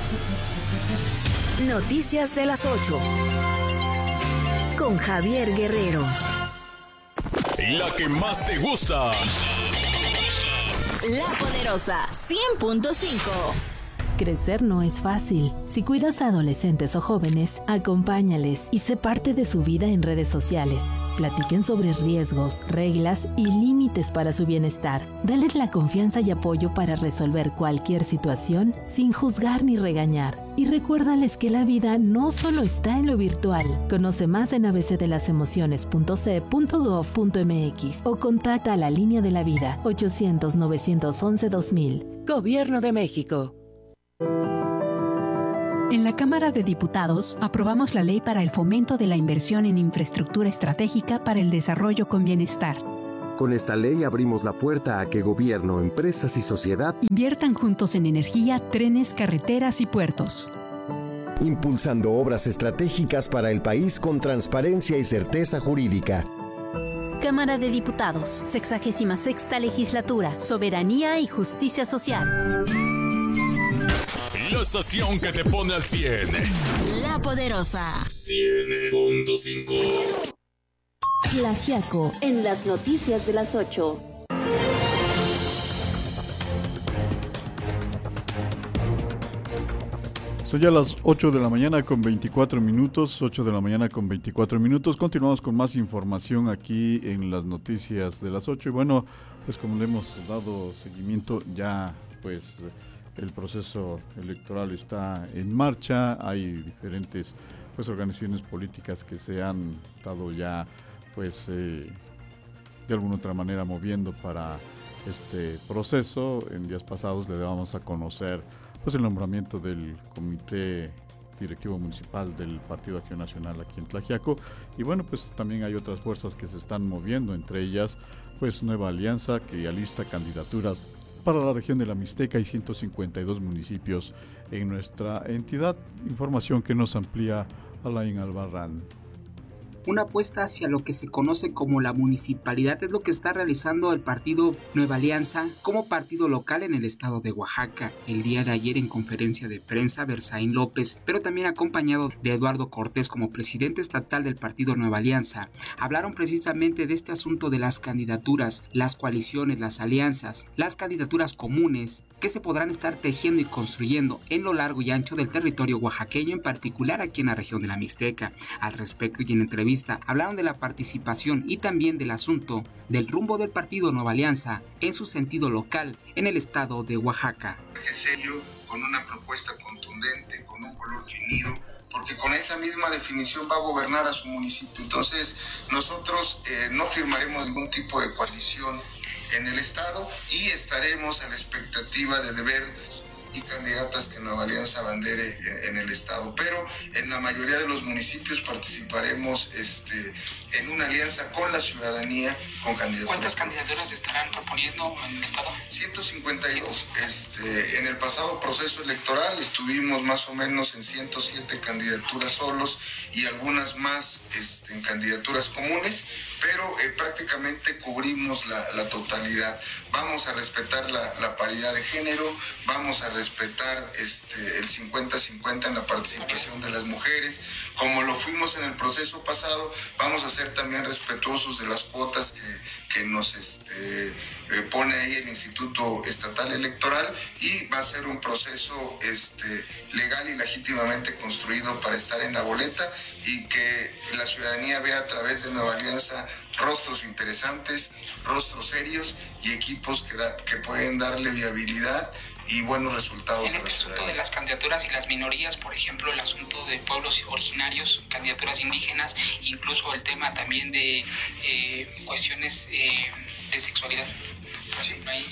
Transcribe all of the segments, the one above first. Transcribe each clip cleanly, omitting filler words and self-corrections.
Noticias de las 8. Con Javier Guerrero. La que más te gusta. La Poderosa 100.5. Crecer no es fácil. Si cuidas a adolescentes o jóvenes, acompáñales y sé parte de su vida en redes sociales. Platiquen sobre riesgos, reglas y límites para su bienestar. Dales la confianza y apoyo para resolver cualquier situación sin juzgar ni regañar. Y recuérdales que la vida no solo está en lo virtual. Conoce más en abcdelasemociones.ce.gov.mx o contacta a la Línea de la Vida 800-911-2000. Gobierno de México. En la Cámara de Diputados aprobamos la ley para el fomento de la inversión en infraestructura estratégica para el desarrollo con bienestar. Con esta ley abrimos la puerta a que gobierno, empresas y sociedad inviertan juntos en energía, trenes, carreteras y puertos. Impulsando obras estratégicas para el país con transparencia y certeza jurídica. Cámara de Diputados, 66ª Legislatura, Soberanía y Justicia Social. La estación que te pone al 100. La Poderosa 100.5. Tlaxiaco, en las noticias de las 8. Son ya las 8 de la mañana con 24 minutos, 8 de la mañana con 24 minutos. Continuamos con más información aquí en las noticias de las 8. Y bueno, pues como le hemos dado seguimiento, ya pues el proceso electoral está en marcha. Hay diferentes pues organizaciones políticas que se han estado ya pues de alguna otra manera moviendo para este proceso. En días pasados le dábamos a conocer pues el nombramiento del comité directivo municipal del Partido Acción Nacional aquí en Tlaxiaco, y bueno, pues también hay otras fuerzas que se están moviendo, entre ellas pues Nueva Alianza, que alista candidaturas para la región de la Mixteca y 152 municipios en nuestra entidad. Información que nos amplía Alain Albarrán. Una apuesta hacia lo que se conoce como la municipalidad es lo que está realizando el partido Nueva Alianza como partido local en el estado de Oaxaca. El día de ayer en conferencia de prensa, Berzaín López, pero también acompañado de Eduardo Cortés como presidente estatal del partido Nueva Alianza, hablaron precisamente de este asunto de las candidaturas, las coaliciones, las alianzas, las candidaturas comunes que se podrán estar tejiendo y construyendo en lo largo y ancho del territorio oaxaqueño, en particular aquí en la región de la Mixteca. Al respecto y en entrevista hablaron de la participación y también del asunto del rumbo del partido Nueva Alianza en su sentido local en el estado de Oaxaca. Serio, con una propuesta contundente, con un color definido, porque con esa misma definición va a gobernar a su municipio. Entonces nosotros no firmaremos ningún tipo de coalición en el estado y estaremos a la expectativa de ver y candidatas que Nueva Alianza bandere en el estado, pero en la mayoría de los municipios participaremos en una alianza con la ciudadanía, con candidaturas. ¿Cuántas candidaturas estarán proponiendo en el estado? 152. En el pasado proceso electoral estuvimos más o menos en 107 candidaturas solos y algunas más en candidaturas comunes, pero prácticamente cubrimos la totalidad. Vamos a respetar la paridad de género, vamos a respetar el 50-50 en la participación de las mujeres. Como lo fuimos en el proceso pasado, vamos a ser también respetuosos de las cuotas que nos pone ahí el Instituto Estatal Electoral, y va a ser un proceso legal y legítimamente construido para estar en la boleta y que la ciudadanía vea a través de Nueva Alianza rostros interesantes, rostros serios y equipos que pueden darle viabilidad y buenos resultados. En este asunto de las candidaturas y las minorías, por ejemplo, el asunto de pueblos originarios, candidaturas indígenas, incluso el tema también de cuestiones de sexualidad. Sí.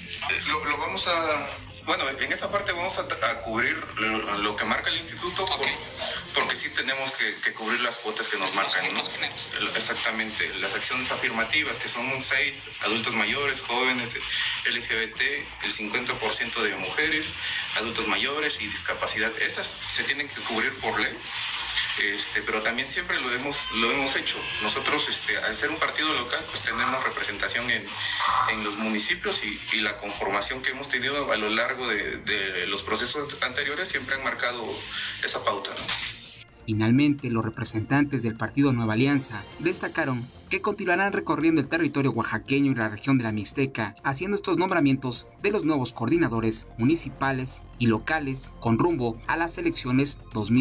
Lo vamos a... Bueno, en esa parte vamos a cubrir lo que marca el instituto, okay, porque sí tenemos que cubrir las cuotas que nos marcan, ¿no? Exactamente, las acciones afirmativas, que son 6 adultos mayores, jóvenes, LGBT, el 50% de mujeres, adultos mayores y discapacidad, esas se tienen que cubrir por ley. pero también siempre lo hemos hecho. Nosotros, al ser un partido local, pues tenemos representación en los municipios y la conformación que hemos tenido a lo largo de los procesos anteriores siempre han marcado esa pauta, ¿no? Finalmente, los representantes del partido Nueva Alianza destacaron que continuarán recorriendo el territorio oaxaqueño y la región de la Mixteca, haciendo estos nombramientos de los nuevos coordinadores municipales y locales con rumbo a las elecciones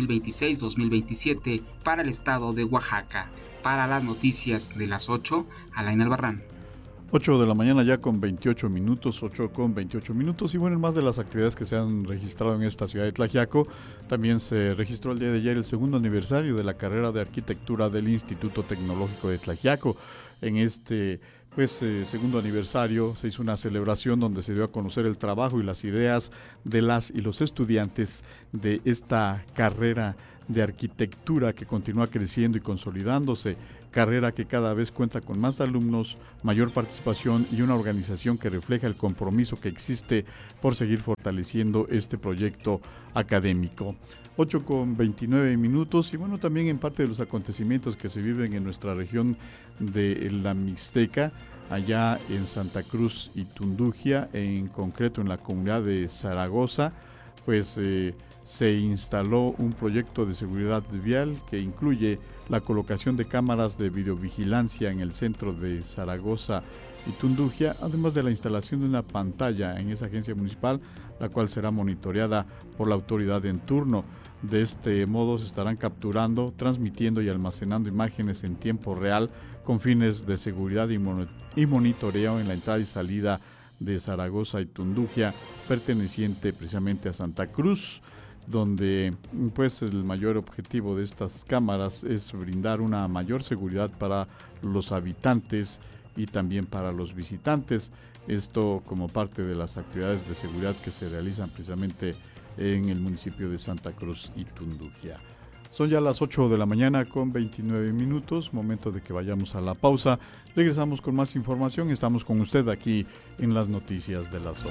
2026-2027 para el estado de Oaxaca. Para las noticias de las 8, Alain Albarrán. 8 de la mañana ya con 28 minutos, 8 con 28 minutos. Y bueno, en más de las actividades que se han registrado en esta ciudad de Tlaxiaco, también se registró el día de ayer el segundo aniversario de la carrera de arquitectura del Instituto Tecnológico de Tlaxiaco. En este segundo aniversario se hizo una celebración donde se dio a conocer el trabajo y las ideas de las y los estudiantes de esta carrera de arquitectura que continúa creciendo y consolidándose, carrera que cada vez cuenta con más alumnos, mayor participación y una organización que refleja el compromiso que existe por seguir fortaleciendo este proyecto académico. 8 con 29 minutos y bueno, también en parte de los acontecimientos que se viven en nuestra región de la Mixteca, allá en Santa Cruz y Tundugia, en concreto en la comunidad de Zaragoza, pues se instaló un proyecto de seguridad vial que incluye la colocación de cámaras de videovigilancia en el centro de Zaragoza y Tundugia, además de la instalación de una pantalla en esa agencia municipal, la cual será monitoreada por la autoridad en turno. De este modo se estarán capturando, transmitiendo y almacenando imágenes en tiempo real con fines de seguridad y monitoreo en la entrada y salida de Zaragoza y Tundugia, perteneciente precisamente a Santa Cruz, donde pues el mayor objetivo de estas cámaras es brindar una mayor seguridad para los habitantes y también para los visitantes. Esto como parte de las actividades de seguridad que se realizan precisamente en el municipio de Santa Cruz y Tundugia. Son ya las 8 de la mañana con 29 minutos, momento de que vayamos a la pausa. Regresamos con más información, estamos con usted aquí en las noticias de las 8.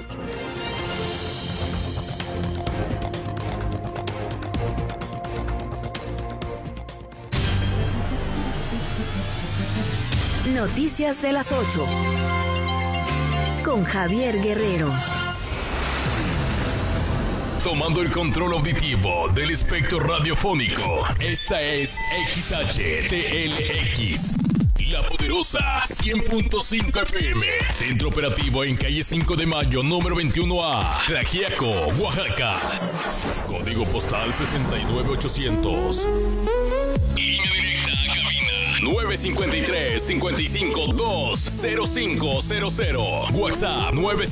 Noticias de las 8 con Javier Guerrero. Tomando el control auditivo del espectro radiofónico. Esta es XHTLX. La Poderosa 100.5 FM. Centro operativo en calle 5 de Mayo, número 21A. Tlaxiaco, Oaxaca. Código postal 69800. Línea directa a cabina 953-55-20500. WhatsApp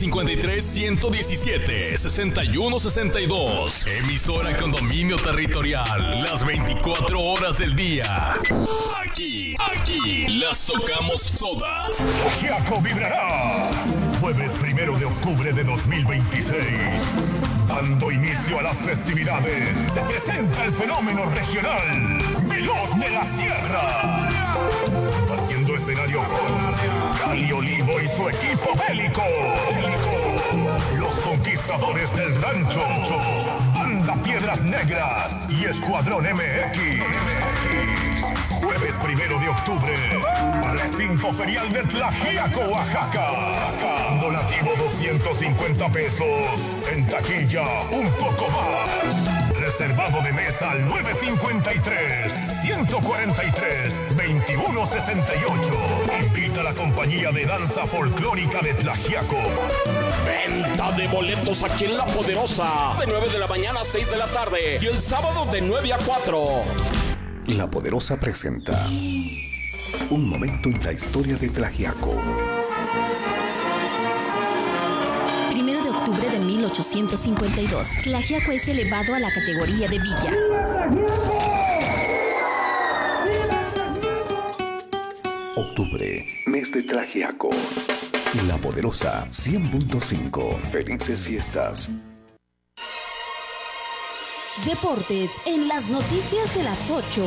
953-117-6162. Emisora con dominio territorial las 24 horas del día. Aquí las tocamos todas. Tlaxiaco vibrará. Jueves 1 de octubre de 2026. Dando inicio a las festividades, se presenta el fenómeno regional Veloz de la Sierra. Partiendo escenario con Cali Olivo y su equipo bélico. Los Conquistadores del Rancho, Banda Piedras Negras y Escuadrón MX. Jueves 1 de octubre, recinto ferial de Tlaxiaco, Oaxaca. Donativo 250 pesos. En taquilla, un poco más. Reservado de mesa al 953-143-2168. Invita a la compañía de danza folclórica de Tlaxiaco. Venta de boletos aquí en La Poderosa. De 9 de la mañana a 6 de la tarde. Y el sábado de 9 a 4. La Poderosa presenta un momento en la historia de Tlaxiaco. 1 de octubre de 1852, Tlaxiaco es elevado a la categoría de villa. Octubre, mes de Tlaxiaco. La Poderosa 100.5. Felices fiestas. Deportes en las noticias de las 8.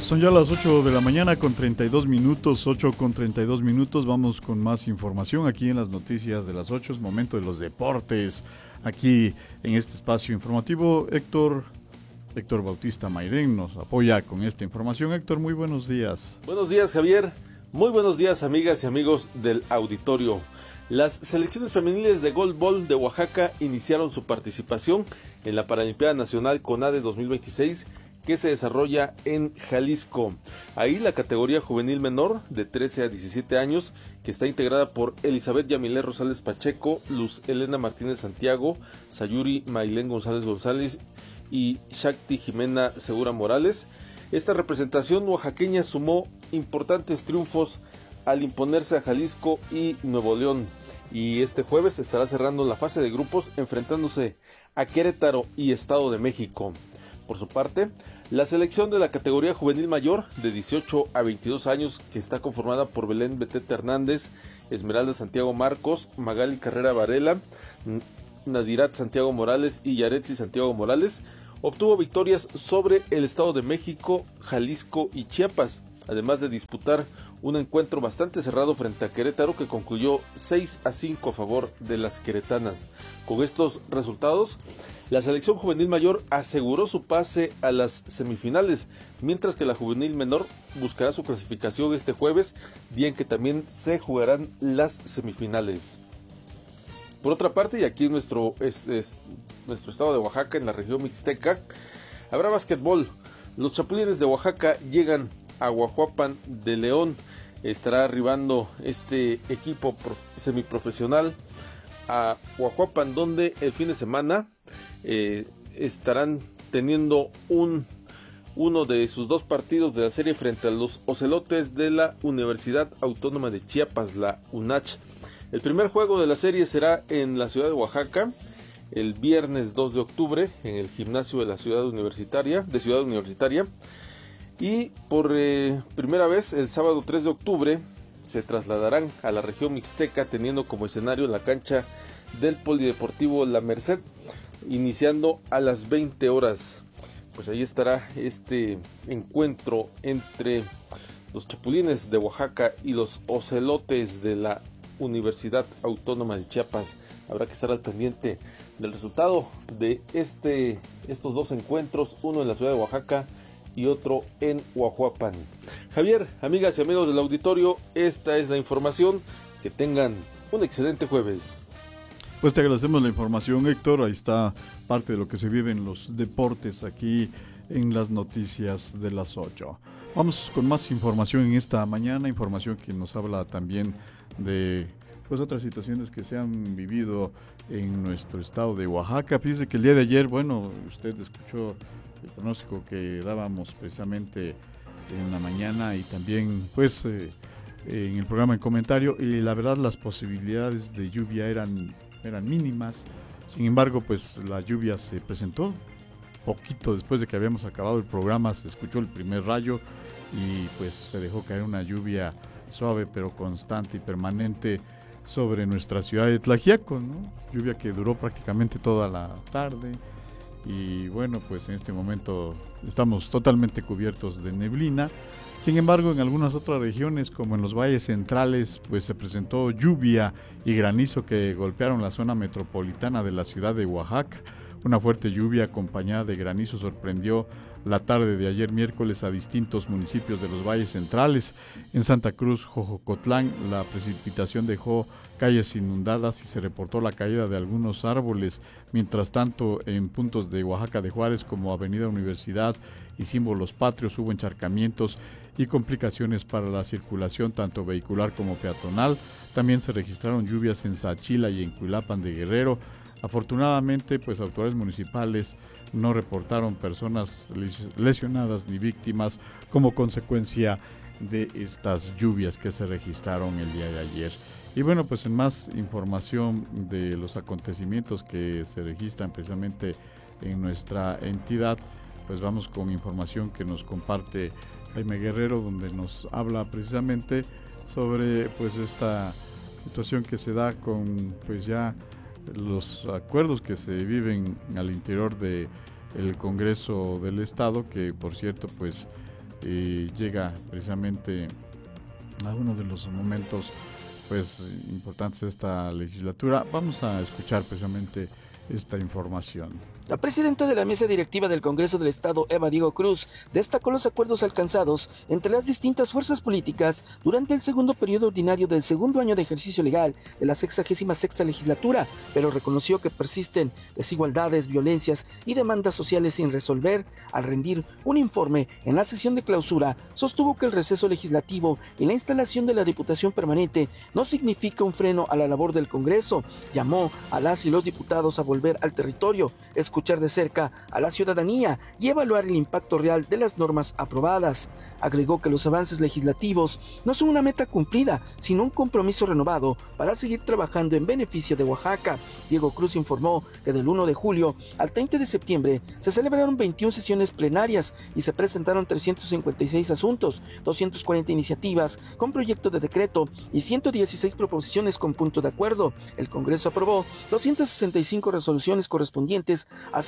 Son ya las 8 de la mañana con 32 minutos, 8 con 32 minutos. Vamos con más información aquí en las noticias de las 8. Es momento de los deportes aquí en este espacio informativo. Héctor Bautista Mairén nos apoya con esta información. Héctor, muy buenos días. Buenos días, Javier. Muy buenos días, amigas y amigos del auditorio. Las selecciones femeniles de Goalball de Oaxaca iniciaron su participación en la Paralimpiada Nacional CONADE 2026 que se desarrolla en Jalisco. Ahí la categoría juvenil menor de 13 a 17 años, que está integrada por Elizabeth Yamilé Rosales Pacheco, Luz Elena Martínez Santiago, Sayuri Mailén González y Shakti Jimena Segura Morales. Esta representación oaxaqueña sumó importantes triunfos al imponerse a Jalisco y Nuevo León. Y este jueves estará cerrando la fase de grupos enfrentándose a Querétaro y Estado de México. Por su parte, la selección de la categoría juvenil mayor de 18 a 22 años, que está conformada por Belén Betete Hernández, Esmeralda Santiago Marcos, Magali Carrera Varela, Nadirat Santiago Morales y Yaretsi Santiago Morales, obtuvo victorias sobre el Estado de México, Jalisco y Chiapas, además de disputar un encuentro bastante cerrado frente a Querétaro que concluyó 6-5 a favor de las queretanas. Con estos resultados, la selección juvenil mayor aseguró su pase a las semifinales, mientras que la juvenil menor buscará su clasificación este jueves, bien que también se jugarán las semifinales. Por otra parte, y aquí en nuestro estado de Oaxaca, en la región mixteca, habrá básquetbol. Los Chapulines de Oaxaca llegan a Guajuapan de León. Estará arribando este equipo semiprofesional a Guajuapan, donde el fin de semana estarán teniendo uno de sus dos partidos de la serie frente a los Ocelotes de la Universidad Autónoma de Chiapas, la UNACH. El primer juego de la serie será en la ciudad de Oaxaca el viernes 2 de octubre en el gimnasio de la Ciudad Universitaria, y por primera vez el sábado 3 de octubre se trasladarán a la región mixteca, teniendo como escenario la cancha del Polideportivo La Merced, iniciando a las 20 horas. Pues ahí estará este encuentro entre los Chapulines de Oaxaca y los Ocelotes de la Universidad Autónoma de Chiapas. Habrá que estar al pendiente del resultado de estos dos encuentros, uno en la ciudad de Oaxaca y otro en Guajuapan. Javier, amigas y amigos del auditorio, esta es la información. Que tengan un excelente jueves. Pues te agradecemos la información, Héctor. Ahí está parte de lo que se vive en los deportes aquí en las noticias de las 8. Vamos con más información en esta mañana, información que nos habla también de pues otras situaciones que se han vivido en nuestro estado de Oaxaca. Fíjese que el día de ayer, bueno, usted escuchó el pronóstico que dábamos precisamente en la mañana y también pues en el programa en comentario, y la verdad las posibilidades de lluvia eran mínimas. Sin embargo, pues la lluvia se presentó poquito después de que habíamos acabado el programa. Se escuchó el primer rayo y pues se dejó caer una lluvia suave pero constante y permanente sobre nuestra ciudad de Tlaxiaco, ¿no? Lluvia que duró prácticamente toda la tarde. Y bueno, pues en este momento estamos totalmente cubiertos de neblina. Sin embargo, en algunas otras regiones, como en los valles centrales, pues se presentó lluvia y granizo que golpearon la zona metropolitana de la ciudad de Oaxaca. Una fuerte lluvia acompañada de granizo sorprendió la tarde de ayer miércoles a distintos municipios de los valles centrales. En Santa Cruz, Jojocotlán, la precipitación dejó calles inundadas y se reportó la caída de algunos árboles. Mientras tanto, en puntos de Oaxaca de Juárez como Avenida Universidad y Símbolos Patrios hubo encharcamientos y complicaciones para la circulación tanto vehicular como peatonal. También se registraron lluvias en Sachila y en Cuilapan de Guerrero. Afortunadamente, pues autoridades municipales no reportaron personas lesionadas ni víctimas como consecuencia de estas lluvias que se registraron el día de ayer. Y bueno, pues en más información de los acontecimientos que se registran precisamente en nuestra entidad, pues vamos con información que nos comparte Jaime Guerrero, donde nos habla precisamente sobre pues esta situación que se da con pues ya los acuerdos que se viven al interior de el Congreso del Estado, que por cierto pues llega precisamente a uno de los momentos pues importantes de esta legislatura. Vamos a escuchar precisamente esta información. La presidenta de la mesa directiva del Congreso del Estado, Eva Diego Cruz, destacó los acuerdos alcanzados entre las distintas fuerzas políticas durante el segundo periodo ordinario del segundo año de ejercicio legal de la 66ª legislatura, pero reconoció que persisten desigualdades, violencias y demandas sociales sin resolver. Al rendir un informe en la sesión de clausura, sostuvo que el receso legislativo y la instalación de la Diputación Permanente no significa un freno a la labor del Congreso. Llamó a las y los diputados a volver al territorio, escuchar de cerca a la ciudadanía y evaluar el impacto real de las normas aprobadas. Agregó que los avances legislativos no son una meta cumplida, sino un compromiso renovado para seguir trabajando en beneficio de Oaxaca. Diego Cruz informó que del 1 de julio al 30 de septiembre se celebraron 21 sesiones plenarias y se presentaron 356 asuntos, 240 iniciativas con proyecto de decreto y 116 proposiciones con punto de acuerdo. El Congreso aprobó 265 resoluciones correspondientes a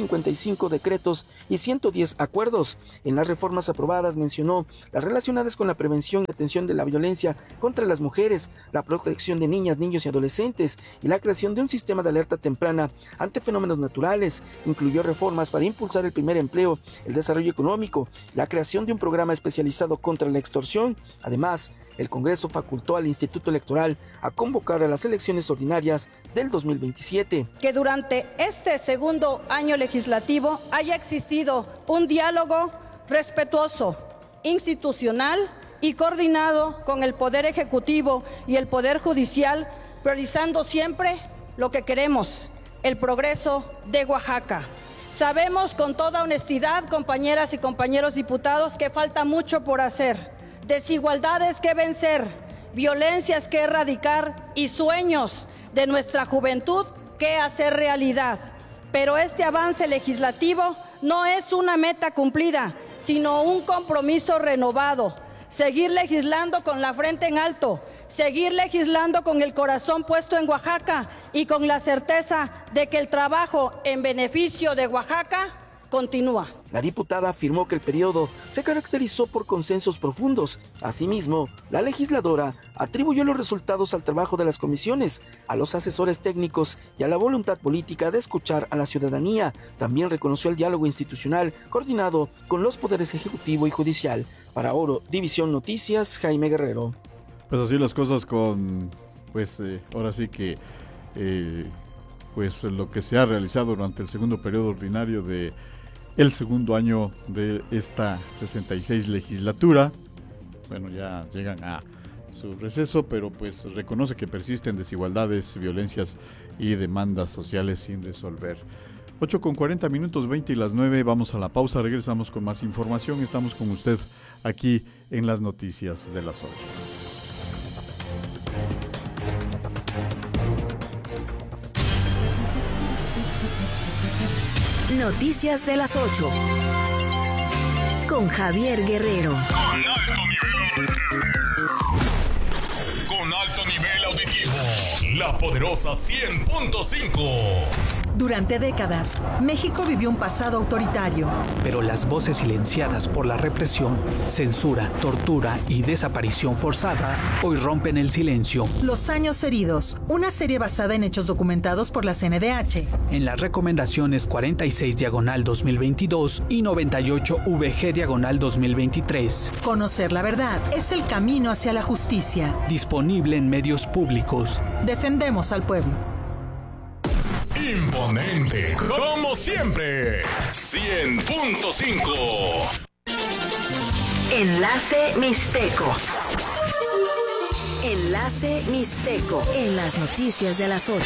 155 decretos y 110 acuerdos. En las reformas aprobadas mencionó las relacionadas con la prevención y atención de la violencia contra las mujeres, la protección de niñas, niños y adolescentes y la creación de un sistema de alerta temprana ante fenómenos naturales. Incluyó reformas para impulsar el primer empleo, el desarrollo económico, la creación de un programa especializado contra la extorsión. Además, el Congreso facultó al Instituto Electoral a convocar a las elecciones ordinarias del 2027. Que durante este segundo año legislativo haya existido un diálogo respetuoso, institucional y coordinado con el Poder Ejecutivo y el Poder Judicial, priorizando siempre lo que queremos, el progreso de Oaxaca. Sabemos con toda honestidad, compañeras y compañeros diputados, que falta mucho por hacer. Desigualdades que vencer, violencias que erradicar y sueños de nuestra juventud que hacer realidad. Pero este avance legislativo no es una meta cumplida, sino un compromiso renovado. Seguir legislando con la frente en alto, seguir legislando con el corazón puesto en Oaxaca y con la certeza de que el trabajo en beneficio de Oaxaca continúa. La diputada afirmó que el periodo se caracterizó por consensos profundos. Asimismo, la legisladora atribuyó los resultados al trabajo de las comisiones, a los asesores técnicos y a la voluntad política de escuchar a la ciudadanía. También reconoció el diálogo institucional coordinado con los poderes ejecutivo y judicial. Para Oro División Noticias, Jaime Guerrero. Pues así las cosas con, ahora sí que, lo que se ha realizado durante el segundo periodo ordinario de el segundo año de esta 66 legislatura. Bueno, ya llegan a su receso, pero pues reconoce que persisten desigualdades, violencias y demandas sociales sin resolver. 8:40 minutos, 20 y las 9, vamos a la pausa, regresamos con más información. Estamos con usted aquí en las noticias de las 8. Noticias de las 8. Con Javier Guerrero. Con alto nivel auditivo. La Poderosa 100.5. Durante décadas, México vivió un pasado autoritario. Pero las voces silenciadas por la represión, censura, tortura y desaparición forzada hoy rompen el silencio. Los años heridos, una serie basada en hechos documentados por la CNDH. En las recomendaciones 46/2022 y 98/VG/2023. Conocer la verdad es el camino hacia la justicia. Disponible en medios públicos. Defendemos al pueblo. Imponente, como siempre. 100.5. Enlace Mixteco. Enlace Mixteco en las noticias de las 8.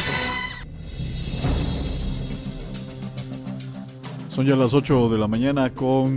Son ya las 8 de la mañana con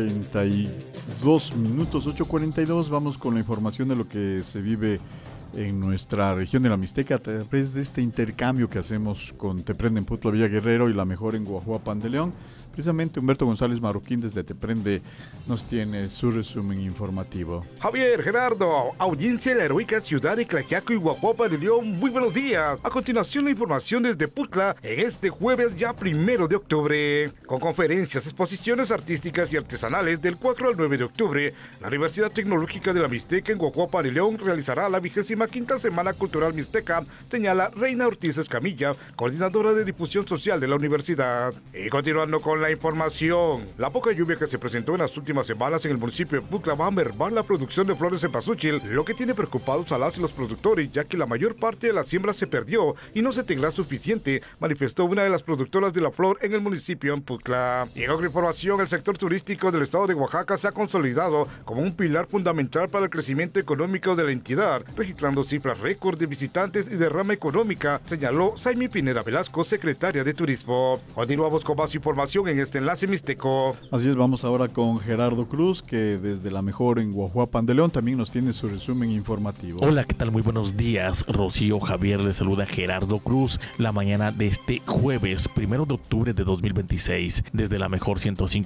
42 minutos, 8:42. Vamos con la información de lo que se vive en nuestra región de la Mixteca a través de este intercambio que hacemos con Te Prende en Putla Villa Guerrero y La Mejor en Guajuapan de León. Precisamente Humberto González Marroquín desde Teprende nos tiene su resumen informativo. Javier, Gerardo, audiencia de la heroica ciudad de Tlaxiaco y Guajuapan de León, muy buenos días. A continuación la información desde Putla en este jueves ya 1 de octubre. Con conferencias, exposiciones artísticas y artesanales del 4 al 9 de octubre, la Universidad Tecnológica de la Mixteca en Guajuapan de León realizará la 25ª Semana Cultural Mixteca, señala Reina Ortiz Escamilla, coordinadora de difusión social de la universidad. Y continuando con la información, la poca lluvia que se presentó en las últimas semanas en el municipio de Putla va a mermar la producción de flores de cempasúchil, lo que tiene preocupados a las y los productores, ya que la mayor parte de la siembra se perdió y no se tendrá suficiente, manifestó una de las productoras de la flor en el municipio de Putla. Y en otra información, el sector turístico del estado de Oaxaca se ha consolidado como un pilar fundamental para el crecimiento económico de la entidad, registrando cifras récord de visitantes y derrama económica, señaló Saimi Pineda Velasco, secretaria de Turismo. Continuamos con más información en este enlace mixteco. Así es, vamos ahora con Gerardo Cruz, que desde la mejor en Guajuapan de León también nos tiene su resumen informativo. Hola, ¿qué tal? Muy buenos días. Rocío Javier le saluda Gerardo Cruz la mañana de este jueves 1 de octubre de 2026. Desde la mejor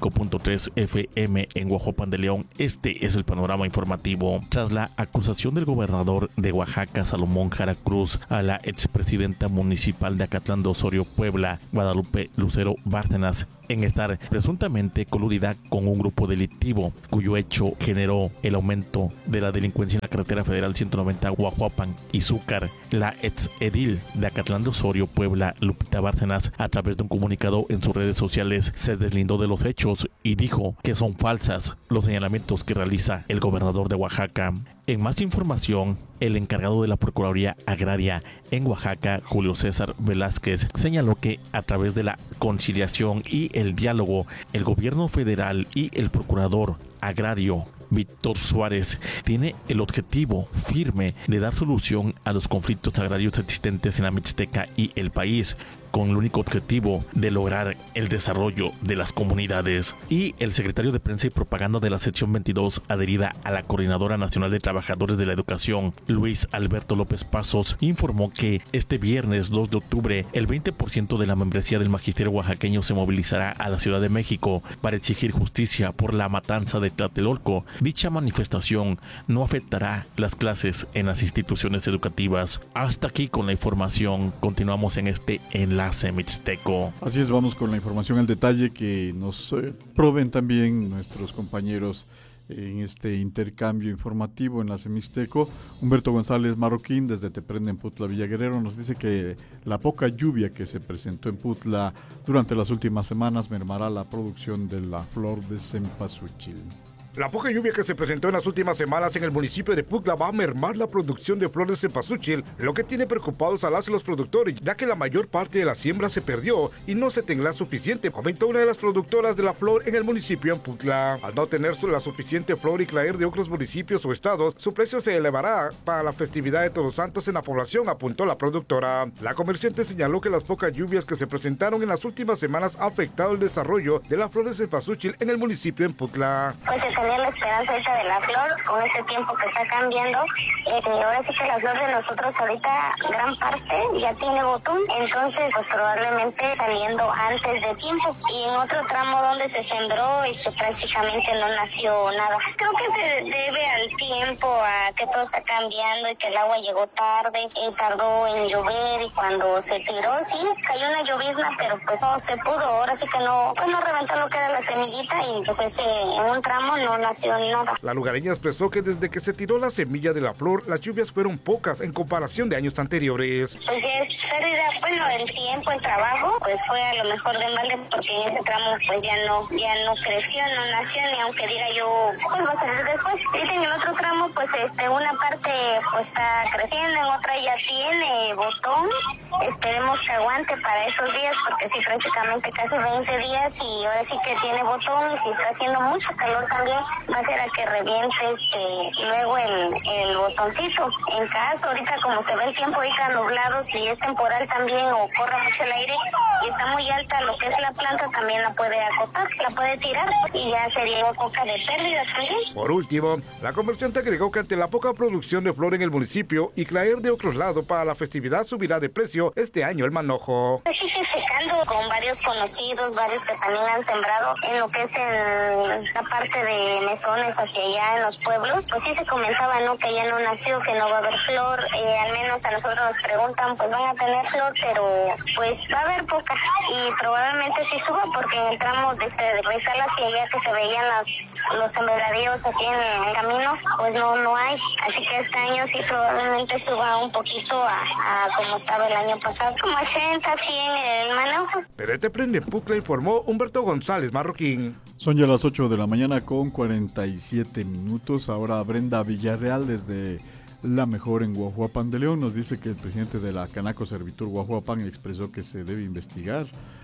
105.3 FM en Guajuapan de León, este es el panorama informativo. Tras la acusación del gobernador de Oaxaca, Salomón Jara Cruz, a la expresidenta municipal de Acatlán de Osorio, Puebla, Guadalupe Lucero Bárcenas, en estar presuntamente coludida con un grupo delictivo, cuyo hecho generó el aumento de la delincuencia en la carretera federal 190 Guajuapan y Zúcar. La ex edil de Acatlán de Osorio, Puebla, Lupita Bárcenas, a través de un comunicado en sus redes sociales, se deslindó de los hechos y dijo que son falsas los señalamientos que realiza el gobernador de Oaxaca. En más información, el encargado de la Procuraduría Agraria en Oaxaca, Julio César Velázquez, señaló que a través de la conciliación y el diálogo, el gobierno federal y el procurador agrario Víctor Suárez tiene el objetivo firme de dar solución a los conflictos agrarios existentes en la Mixteca y el país, con el único objetivo de lograr el desarrollo de las comunidades. Y el secretario de Prensa y Propaganda de la sección 22, adherida a la Coordinadora Nacional de Trabajadores de la Educación, Luis Alberto López Pasos, informó que este viernes 2 de octubre el 20% de la membresía del magisterio oaxaqueño se movilizará a la Ciudad de México para exigir justicia por la matanza de Tlatelolco. Dicha manifestación no afectará las clases en las instituciones educativas. Hasta aquí con la información. Continuamos en este enlace mixteco. Así es, vamos con la información al detalle que nos proveen también nuestros compañeros en este intercambio informativo, enlace mixteco. Humberto González Marroquín desde Teprende en Putla, Villa Guerrero, nos dice que la poca lluvia que se presentó en Putla durante las últimas semanas mermará la producción de la flor de cempasúchil. La poca lluvia que se presentó en las últimas semanas en el municipio de Putla va a mermar la producción de flores de cempasúchil, lo que tiene preocupados a las y los productores, ya que la mayor parte de la siembra se perdió y no se tendrá suficiente, comentó una de las productoras de la flor en el municipio de Putla. Al no tener la suficiente flor y traer de otros municipios o estados, su precio se elevará para la festividad de Todos Santos en la población, apuntó la productora. La comerciante señaló que las pocas lluvias que se presentaron en las últimas semanas ha afectado el desarrollo de las flores de cempasúchil en el municipio de Putla. Pues tenía la esperanza ahorita de la flor, con este tiempo que está cambiando, ahora sí que la flor de nosotros ahorita gran parte ya tiene botón, entonces pues probablemente saliendo antes de tiempo, y en otro tramo donde se sembró prácticamente no nació nada. Creo que se debe al tiempo, a que todo está cambiando y que el agua llegó tarde, tardó en llover, y cuando se tiró sí cayó una llovizna, pero pues no se pudo, ahora sí que no, pues no reventó lo que era la semillita, y pues en un tramo no nació nada. La lugareña expresó que desde que se tiró la semilla de la flor, las lluvias fueron pocas en comparación de años anteriores. Pues ya es pérdida, bueno, el tiempo, el trabajo, pues fue a lo mejor de balde, porque en ese tramo pues ya no creció, no nació, ni aunque diga yo, pues va a salir después. Ahorita en el otro tramo, pues una parte pues está creciendo, en otra ya tiene botón. Esperemos que aguante para esos días, porque sí, prácticamente casi 20 días y ahora sí que tiene botón, y si está haciendo mucho calor también, va a ser a que reviente luego el botoncito. En caso, ahorita como se ve el tiempo ahorita nublado, si es temporal también o corre mucho el aire y está muy alta lo que es la planta, también la puede acostar, la puede tirar y ya sería coca de pérdida también. Por último, la comerciante agregó que ante la poca producción de flor en el municipio y traer de otros lados para la festividad subirá de precio este año el manojo. Sigue secando con varios conocidos, varios que también han sembrado en lo que es en la parte de mesones hacia allá en los pueblos. Pues sí se comentaba, ¿no? Que ya no nació, que no va a haber flor, al menos a nosotros nos preguntan, pues van a tener flor, pero pues va a haber poca y probablemente sí suba porque en el tramo desde Rizal hacia allá que se veían los sembradíos así en el camino, pues no hay, así que este año sí probablemente suba un poquito a como estaba el año pasado, como 80, 100 el manojo. Perete Prende Pucla, informó Humberto González Marroquín. Son ya las 8 de la mañana con 47 minutos. Ahora Brenda Villarreal desde La Mejor en Guajuapan de León nos dice que el presidente de la Canaco Servitur Guajuapan expresó que se debe investigar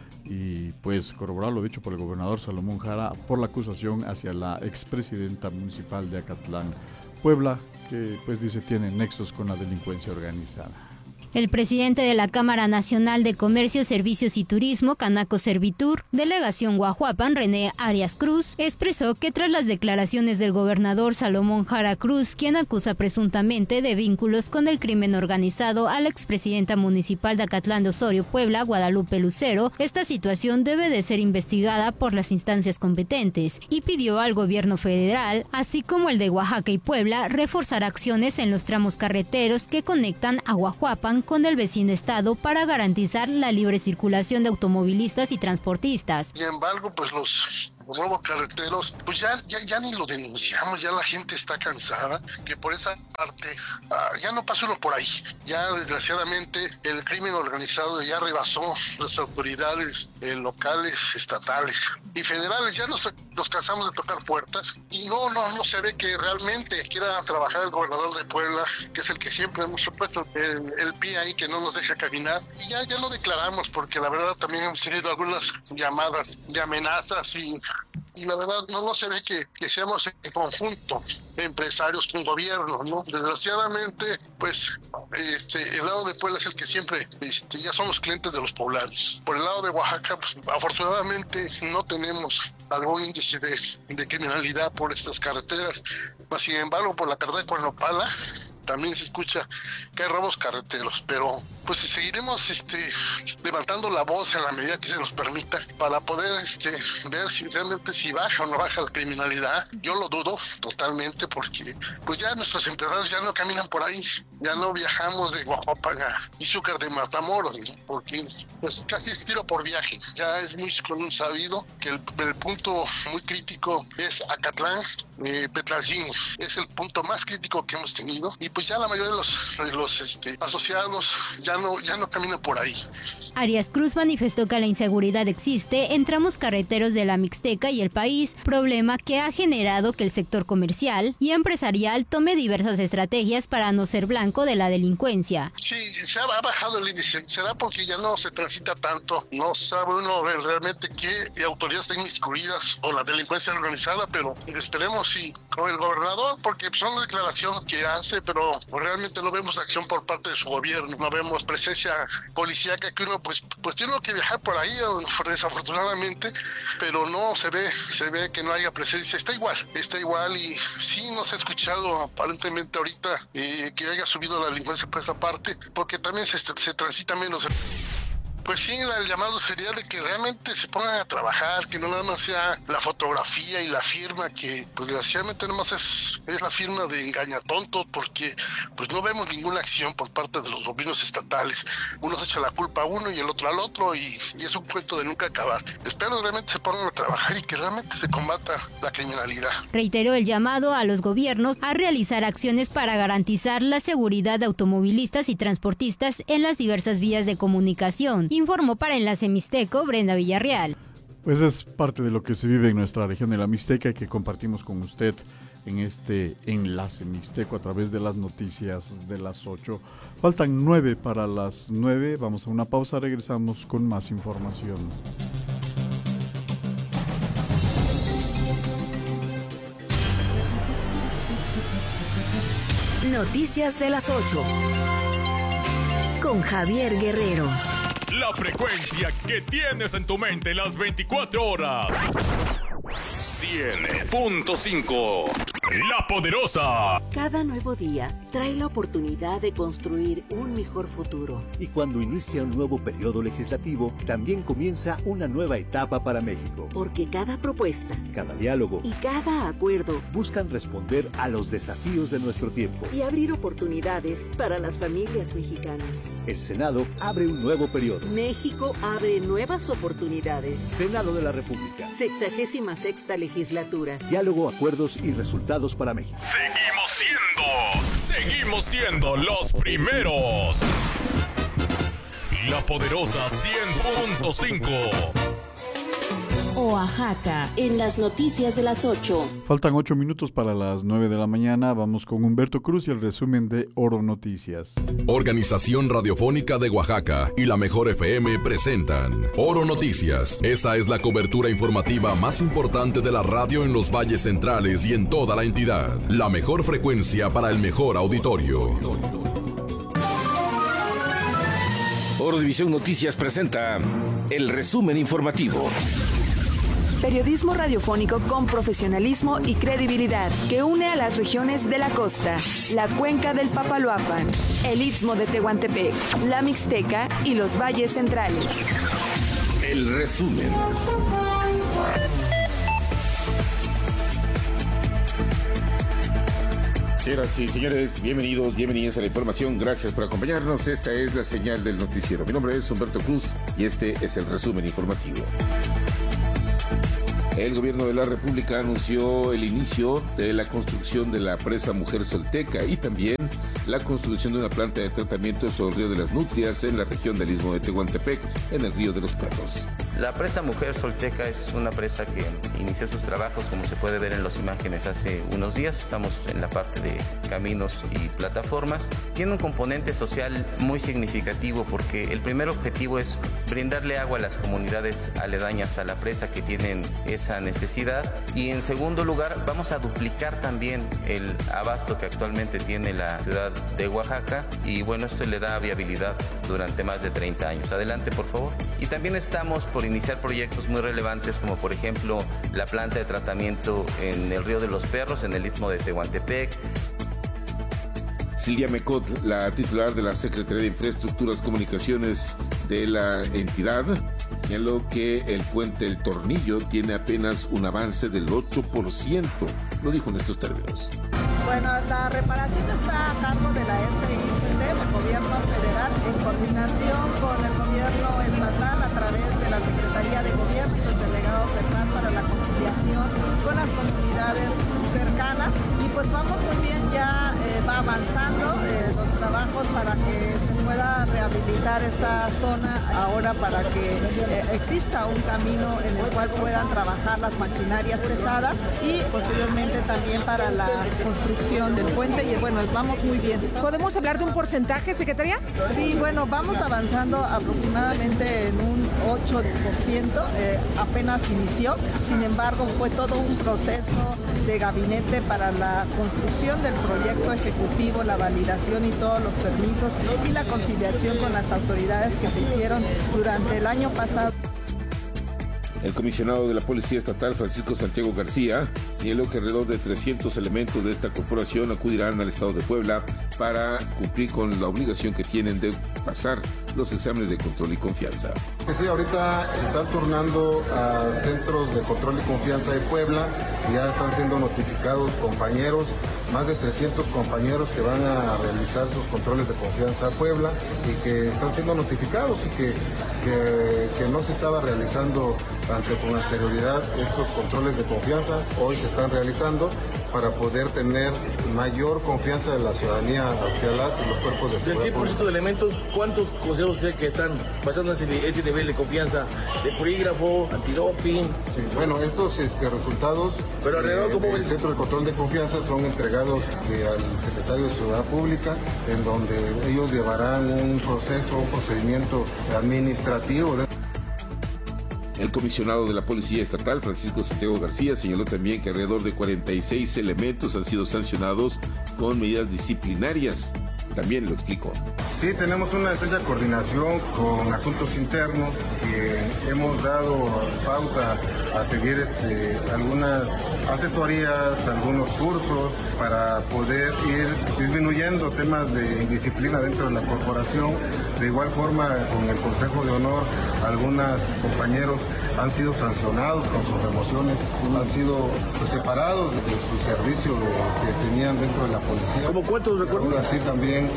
y pues corroborar lo dicho por el gobernador Salomón Jara por la acusación hacia la expresidenta municipal de Acatlán, Puebla, que pues dice tiene nexos con la delincuencia organizada. El presidente de la Cámara Nacional de Comercio, Servicios y Turismo, Canaco Servitur, Delegación Guajuapan, René Arias Cruz, expresó que tras las declaraciones del gobernador Salomón Jara Cruz, quien acusa presuntamente de vínculos con el crimen organizado a la expresidenta municipal de Acatlán de Osorio, Puebla, Guadalupe Lucero, esta situación debe de ser investigada por las instancias competentes y pidió al gobierno federal, así como el de Oaxaca y Puebla, reforzar acciones en los tramos carreteros que conectan a Guajuapan con el vecino estado para garantizar la libre circulación de automovilistas y transportistas. Sin embargo, pues los nuevos carreteros, pues ya ni lo denunciamos, ya la gente está cansada, que por esa parte ya no pasa uno por ahí. Ya desgraciadamente el crimen organizado ya rebasó las autoridades locales, estatales y federales. Ya nos cansamos de tocar puertas y no se ve que realmente quiera trabajar el gobernador de Puebla, que es el que siempre hemos puesto el pie ahí, que no nos deja caminar. Y ya no declaramos, porque la verdad también hemos tenido algunas llamadas de amenazas y la verdad no se ve que seamos en conjunto empresarios con gobierno, ¿no? Desgraciadamente, pues el lado de Puebla es el que siempre ya somos clientes de los poblanos. Por el lado de Oaxaca, pues afortunadamente no tenemos algún índice de criminalidad por estas carreteras, mas sin embargo por la carretera de Cuernopala también se escucha que hay robos carreteros, pero pues seguiremos levantando la voz en la medida que se nos permita para poder ver si realmente si baja o no baja la criminalidad. Yo lo dudo totalmente porque pues ya nuestros empresarios ya no caminan por ahí, ya no viajamos de Guajuapan a Izúcar de Matamoros, ¿no? Porque pues casi es tiro por viaje. Ya es muy sabido que el punto muy crítico es Acatlán, Petlalcín, es el punto más crítico que hemos tenido y pues ya la mayoría de los asociados ya no caminan por ahí. Arias Cruz manifestó que la inseguridad existe en tramos carreteros de la Mixteca y el país, problema que ha generado que el sector comercial y empresarial tome diversas estrategias para no ser blanco de la delincuencia. Sí, se ha bajado el índice, será porque ya no se transita tanto, no sabe uno realmente qué autoridades están inscritas o la delincuencia organizada, pero esperemos si con el gobernador, porque son declaraciones que hace, pero realmente no vemos acción por parte de su gobierno, no vemos presencia policíaca que uno pues tiene que viajar por ahí desafortunadamente, pero no se ve que no haya presencia, está igual y sí nos ha escuchado aparentemente ahorita que haya subido la delincuencia por esa parte, porque también se transita menos. Pues sí, el llamado sería de que realmente se pongan a trabajar, que no nada más sea la fotografía y la firma, que pues desgraciadamente nada más es la firma de engañatontos, porque pues no vemos ninguna acción por parte de los gobiernos estatales. Uno se echa la culpa a uno y el otro al otro y es un cuento de nunca acabar. Espero realmente se pongan a trabajar y que realmente se combata la criminalidad. Reiteró el llamado a los gobiernos a realizar acciones para garantizar la seguridad de automovilistas y transportistas en las diversas vías de comunicación. Informó para Enlace Mixteco, Brenda Villarreal. Pues es parte de lo que se vive en nuestra región de la Mixteca y que compartimos con usted en este Enlace Mixteco a través de las noticias de las 8. Faltan 9 para las 9. Vamos a una pausa, regresamos con más información. Noticias de las 8. Con Javier Guerrero. La frecuencia que tienes en tu mente las 24 horas. 100.5. La Poderosa. Cada nuevo día trae la oportunidad de construir un mejor futuro. Y cuando inicia un nuevo periodo legislativo, también comienza una nueva etapa para México. Porque cada propuesta, cada diálogo y cada acuerdo buscan responder a los desafíos de nuestro tiempo y abrir oportunidades para las familias mexicanas. El Senado abre un nuevo periodo. México abre nuevas oportunidades. Senado de la República. 66ª legislatura. Diálogo, acuerdos y resultados para México. Seguimos siendo los primeros. La Poderosa 100.5. Oaxaca, en las noticias de las 8. Faltan 8 minutos para las 9 de la mañana. Vamos con Humberto Cruz y el resumen de Oro Noticias. Organización Radiofónica de Oaxaca y la Mejor FM presentan Oro Noticias. Esta es la cobertura informativa más importante de la radio en los valles centrales y en toda la entidad. La mejor frecuencia para el mejor auditorio. Oro División Noticias presenta el resumen informativo. Periodismo radiofónico con profesionalismo y credibilidad que une a las regiones de la costa, la cuenca del Papaloapan, el Istmo de Tehuantepec, la Mixteca y los valles centrales. El resumen. Señoras y señores, bienvenidos a la información. Gracias por acompañarnos. Esta es la señal del noticiero. Mi nombre es Humberto Cruz y este es el resumen informativo. El gobierno de la República anunció el inicio de la construcción de la presa Mujer Solteca y también la construcción de una planta de tratamiento sobre el río de las Nutrias en la región del Istmo de Tehuantepec, en el río de los Perros. La presa Mujer Solteca es una presa que inició sus trabajos, como se puede ver en las imágenes, hace unos días. Estamos en la parte de caminos y plataformas. Tiene un componente social muy significativo porque el primer objetivo es brindarle agua a las comunidades aledañas a la presa que tienen esa necesidad. Y en segundo lugar, vamos a duplicar también el abasto que actualmente tiene la ciudad de Oaxaca. Y bueno, esto le da viabilidad durante más de 30 años. Adelante, por favor. Y también estamos por iniciar proyectos muy relevantes como por ejemplo la planta de tratamiento en el río de los Perros, en el Istmo de Tehuantepec. Silvia Mecot, la titular de la Secretaría de Infraestructuras y Comunicaciones de la entidad, señaló que el puente El Tornillo tiene apenas un avance del 8%. Lo dijo en estos términos. Bueno, la reparación está a cargo de la SICT, del gobierno federal, en coordinación con el gobierno estatal a través de la Secretaría de Gobierno y los delegados de paz para la conciliación con las comunidades cercanas. Y pues vamos muy bien, ya va avanzando los trabajos para que se pueda rehabilitar esta zona ahora, para que exista un camino en el cual puedan trabajar las maquinarias pesadas y posteriormente también para la construcción del puente. Y bueno, vamos muy bien. ¿Podemos hablar de un porcentaje, secretaria? Sí, bueno, vamos avanzando aproximadamente en un 8%, apenas inició. Sin embargo, fue todo un proceso de gabinete para la construcción del proyecto ejecutivo, la validación y todos los permisos y la conciliación con las autoridades que se hicieron durante el año pasado. El comisionado de la Policía Estatal, Francisco Santiago García, señaló que alrededor de 300 elementos de esta corporación acudirán al estado de Puebla para cumplir con la obligación que tienen de pasar los exámenes de control y confianza. Sí, ahorita se están turnando a centros de control y confianza de Puebla, ya están siendo notificados compañeros, más de 300 compañeros que van a realizar sus controles de confianza a Puebla y que están siendo notificados y que no se estaba realizando con anterioridad estos controles de confianza. Hoy se están realizando para poder tener mayor confianza de la ciudadanía hacia las y los cuerpos de seguridad. Del 100% de elementos, ¿cuántos considera usted que están pasando ese nivel de confianza de polígrafo, antidoping? Sí, bueno, estos resultados del Centro de Control de Confianza son entregados al Secretario de Seguridad Pública, en donde ellos llevarán un procedimiento administrativo. El comisionado de la Policía Estatal, Francisco Santiago García, señaló también que alrededor de 46 elementos han sido sancionados con medidas disciplinarias. También lo explicó. Sí, tenemos una estrecha coordinación con asuntos internos que hemos dado pauta a seguir algunas asesorías, algunos cursos para poder ir disminuyendo temas de indisciplina dentro de la corporación. De igual forma, con el Consejo de Honor, algunos compañeros han sido sancionados con sus remociones, han sido separados de su servicio que tenían dentro de la policía. ¿Cómo cuántos recuerdan? Aún así también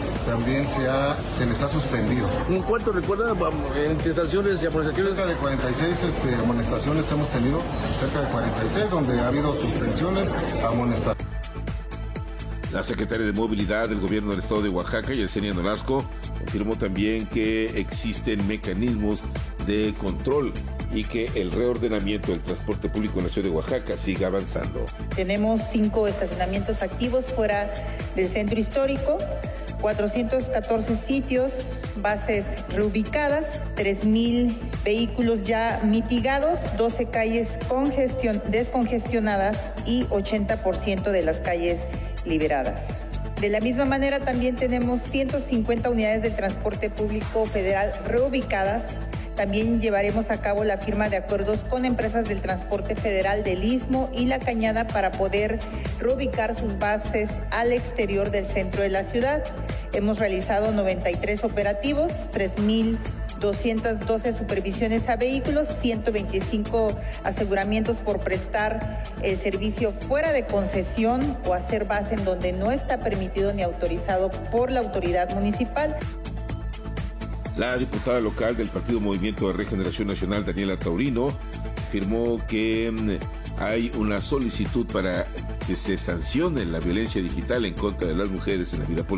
se les ha suspendido. ¿Cuánto recuerda entre sanciones y amonestaciones? Cerca de 46 amonestaciones hemos tenido, cerca de 46, donde ha habido suspensiones, amonestaciones. La secretaria de Movilidad del Gobierno del Estado de Oaxaca, Yesenia Nolasco, confirmó también que existen mecanismos de control y que el reordenamiento del transporte público en la ciudad de Oaxaca siga avanzando. Tenemos 5 estacionamientos activos fuera del centro histórico, 414 sitios, bases reubicadas, 3,000 vehículos ya mitigados, 12 calles descongestionadas y 80% de las calles liberadas. De la misma manera, también tenemos 150 unidades del transporte público federal reubicadas. También llevaremos a cabo la firma de acuerdos con empresas del transporte federal del Istmo y La Cañada para poder reubicar sus bases al exterior del centro de la ciudad. Hemos realizado 93 operativos, 3,212 supervisiones a vehículos, 125 aseguramientos por prestar el servicio fuera de concesión o hacer base en donde no está permitido ni autorizado por la autoridad municipal. La diputada local del Partido Movimiento de Regeneración Nacional, Daniela Taurino, afirmó que hay una solicitud para que se sancione la violencia digital en contra de las mujeres en la vida política.